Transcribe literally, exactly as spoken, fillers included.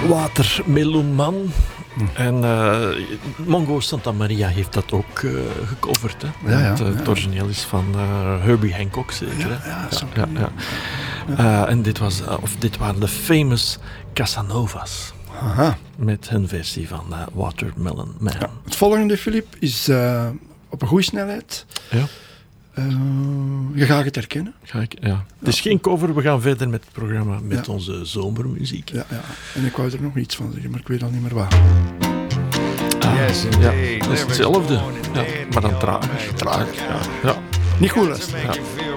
Watermeloenman. Hm. En uh, Mongo Santa Maria heeft dat ook uh, gecoverd. Hè? Ja, ja, het, uh, ja. het origineel is van uh, Herbie Hancock, zeker. Ja, hè? ja, ja, ja, ja. Uh, en dit, was, uh, of dit waren de famous Casanovas. Aha. Met hun versie van uh, Watermelon Man. Ja, het volgende, Filip, is uh, op een goede snelheid. Ja. Uh, je gaat het herkennen. Ga ik, ja. Het is ja. geen cover, we gaan verder met het programma met ja. onze zomermuziek. Ja, ja. En ik wou er nog iets van zeggen, maar ik weet al niet meer waar. Ah, yes, ja, dat is hetzelfde. Ja, maar dan trager. Trager. Ja. Ja. Niet goed luisteren. Ja.